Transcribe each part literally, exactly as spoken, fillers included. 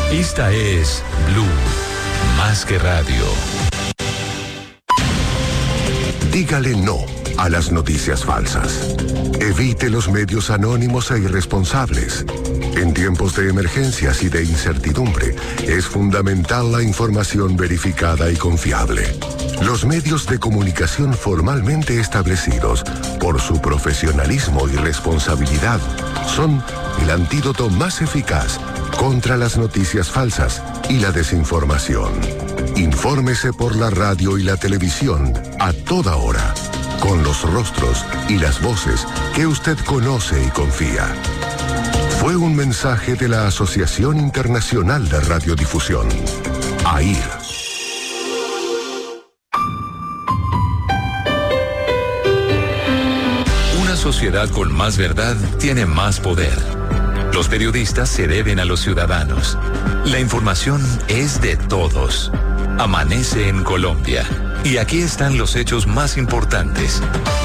Esta es Blue, más que radio. Dígale no a las noticias falsas. Evite los medios anónimos e irresponsables. En tiempos de emergencias y de incertidumbre, es fundamental la información verificada y confiable. Los medios de comunicación formalmente establecidos por su profesionalismo y responsabilidad son el antídoto más eficaz contra las noticias falsas y la desinformación. Infórmese por la radio y la televisión a toda hora, con los rostros y las voces que usted conoce y confía. Fue un mensaje de la Asociación Internacional de Radiodifusión, A I R. Una sociedad con más verdad tiene más poder. Los periodistas se deben a los ciudadanos. La información es de todos. Amanece en Colombia. Y aquí están los hechos más importantes.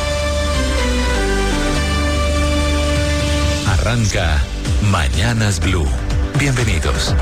Arranca Mañanas Blue. Bienvenidos.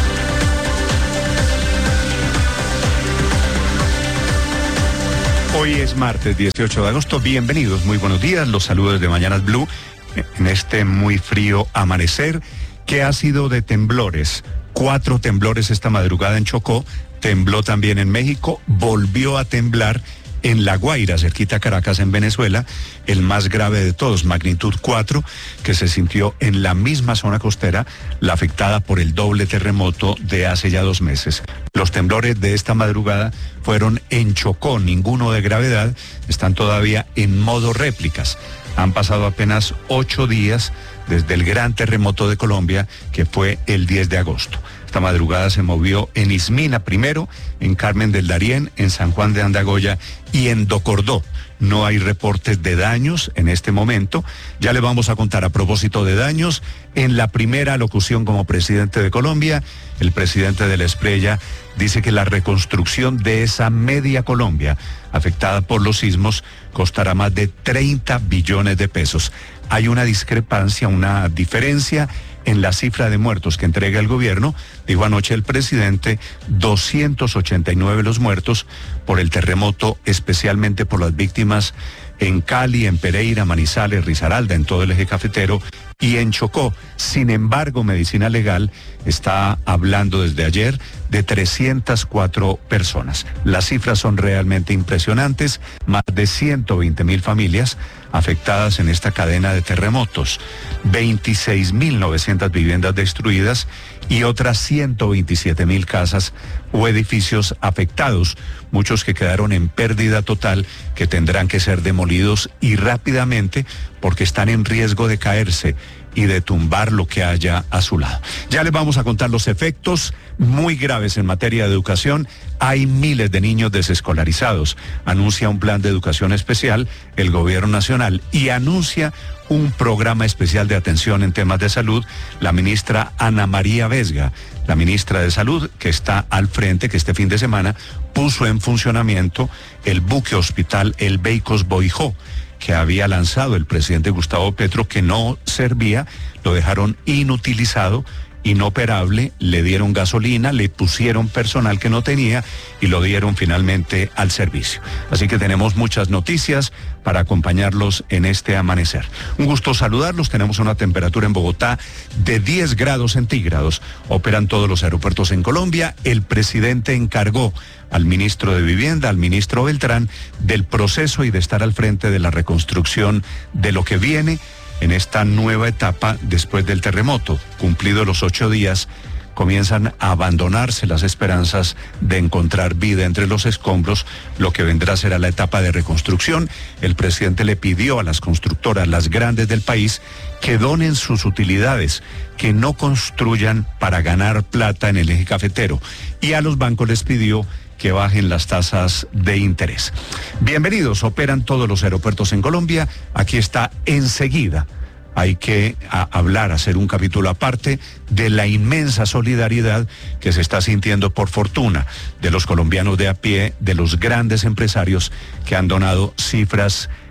Hoy es martes dieciocho de agosto. Bienvenidos, muy buenos días. Los saludos de Mañanas Blue en este muy frío amanecer que ha sido de temblores. Cuatro temblores esta madrugada en Chocó. Tembló también en México, volvió a temblar en La Guaira, cerquita a Caracas, en Venezuela, el más grave de todos, magnitud cuatro, que se sintió en la misma zona costera, la afectada por el doble terremoto de hace ya dos meses. Los temblores de esta madrugada fueron en Chocó, ninguno de gravedad, están todavía en modo réplicas. Han pasado apenas ocho días desde el gran terremoto de Colombia, que fue el diez de agosto. Esta madrugada se movió en Ismina primero, en Carmen del Darién, en San Juan de Andagoya y en Docordó. No hay reportes de daños en este momento. Ya le vamos a contar a propósito de daños. En la primera locución como presidente de Colombia, el presidente de la Espriella dice que la reconstrucción de esa media Colombia afectada por los sismos costará más de treinta billones de pesos. Hay una discrepancia, una diferencia en la cifra de muertos que entrega el gobierno. Dijo anoche el presidente, doscientos ochenta y nueve los muertos por el terremoto, especialmente por las víctimas en Cali, en Pereira, Manizales, Risaralda, en todo el eje cafetero y en Chocó. Sin embargo, Medicina Legal está hablando desde ayer de trescientas cuatro personas. Las cifras son realmente impresionantes, más de ciento veinte mil familias afectadas en esta cadena de terremotos, veintiséis mil novecientas viviendas destruidas y otras ciento veintisiete mil casas o edificios afectados, muchos que quedaron en pérdida total, que tendrán que ser demolidos y rápidamente porque están en riesgo de caerse y de tumbar lo que haya a su lado. Ya les vamos a contar los efectos muy graves en materia de educación. Hay miles de niños desescolarizados. Anuncia un plan de educación especial el gobierno nacional y anuncia un programa especial de atención en temas de salud la ministra Ana María Vesga, la ministra de Salud, que está al frente, que este fin de semana puso en funcionamiento el buque hospital El Beicos Boijó, que había lanzado el presidente Gustavo Petro, que no servía, lo dejaron inutilizado, inoperable, le dieron gasolina, le pusieron personal que no tenía y lo dieron finalmente al servicio. Así que tenemos muchas noticias para acompañarlos en este amanecer. Un gusto saludarlos. Tenemos una temperatura en Bogotá de diez grados centígrados. Operan todos los aeropuertos en Colombia. El presidente encargó al ministro de Vivienda, al ministro Beltrán, del proceso y de estar al frente de la reconstrucción de lo que viene en esta nueva etapa después del terremoto. Cumplidos los ocho días, comienzan a abandonarse las esperanzas de encontrar vida entre los escombros. Lo que vendrá será la etapa de reconstrucción. El presidente le pidió a las constructoras, las grandes del país, que donen sus utilidades, que no construyan para ganar plata en el eje cafetero. Y a los bancos les pidió que bajen las tasas de interés. Bienvenidos, operan todos los aeropuertos en Colombia. Aquí está enseguida. Hay que a, hablar, hacer un capítulo aparte de la inmensa solidaridad que se está sintiendo, por fortuna, de los colombianos de a pie, de los grandes empresarios que han donado cifras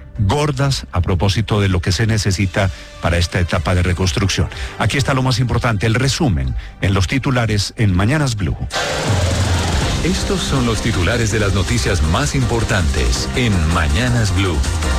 gordas a propósito de lo que se necesita para esta etapa de reconstrucción. Aquí está lo más importante, el resumen en los titulares en Mañanas Blue. Estos son los titulares de las noticias más importantes en Mañanas Blue.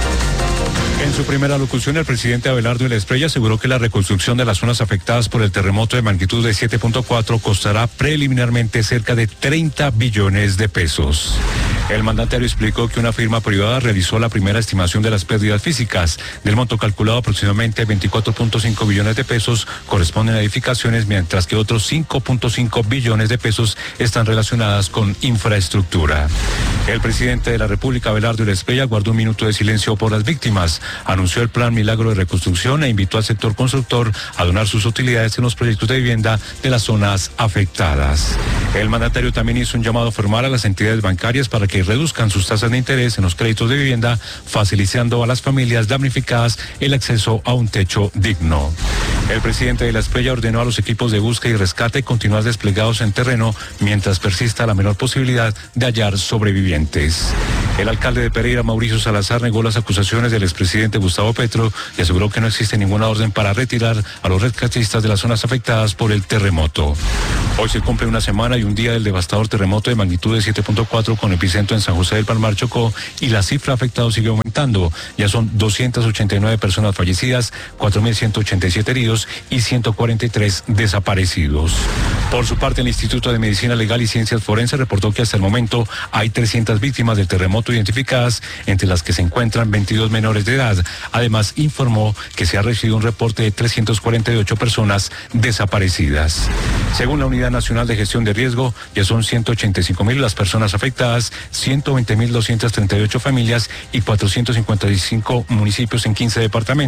En su primera locución, el presidente Abelardo Elesprella aseguró que la reconstrucción de las zonas afectadas por el terremoto de magnitud de siete punto cuatro costará preliminarmente cerca de treinta billones de pesos. El mandatario explicó que una firma privada realizó la primera estimación de las pérdidas físicas. Del monto calculado, aproximadamente veinticuatro punto cinco billones de pesos corresponden a edificaciones, mientras que otros cinco punto cinco billones de pesos están relacionadas con infraestructura. El presidente de la República, Abelardo Elesprella, guardó un minuto de silencio por las víctimas. Anunció el plan Milagro de Reconstrucción e invitó al sector constructor a donar sus utilidades en los proyectos de vivienda de las zonas afectadas. El mandatario también hizo un llamado formal a las entidades bancarias para que reduzcan sus tasas de interés en los créditos de vivienda, facilitando a las familias damnificadas el acceso a un techo digno. El presidente de la Esprella ordenó a los equipos de búsqueda y rescate continuar desplegados en terreno mientras persista la menor posibilidad de hallar sobrevivientes. El alcalde de Pereira, Mauricio Salazar, negó las acusaciones del expresidente Gustavo Petro y aseguró que no existe ninguna orden para retirar a los rescatistas de las zonas afectadas por el terremoto. Hoy se cumple una semana y un día del devastador terremoto de magnitud de siete punto cuatro con epicentro en San José del Palmar, Chocó, y la cifra afectada sigue aumentando. Ya son doscientas ochenta y nueve personas fallecidas, cuatro mil ciento ochenta y siete heridos y ciento cuarenta y tres desaparecidos. Por su parte, el Instituto de Medicina Legal y Ciencias Forenses reportó que hasta el momento hay trescientas víctimas del terremoto identificadas, entre las que se encuentran veintidós menores de edad. Además, informó que se ha recibido un reporte de trescientas cuarenta y ocho personas desaparecidas. Según la Unidad Nacional de Gestión de Riesgo, ya son ciento ochenta y cinco mil las personas afectadas, ciento veinte mil doscientas treinta y ocho familias y cuatrocientos cincuenta y cinco municipios en quince departamentos.